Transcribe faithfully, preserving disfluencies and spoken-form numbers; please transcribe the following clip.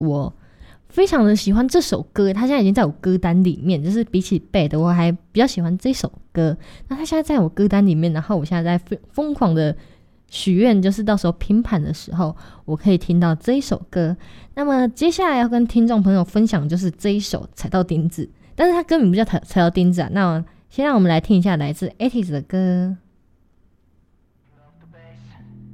我非常的喜欢这首歌，它现在已经在我歌单里面，就是比起背的我还比较喜欢这首歌。那它现在在我歌单里面，然后我现在在疯狂的许愿，就是到时候拼盘的时候我可以听到这一首歌。那么接下来要跟听众朋友分享就是这一首踩到钉子，但是它根本不叫踩踩到钉子啊。那先让我们来听一下来自 eighties 的歌。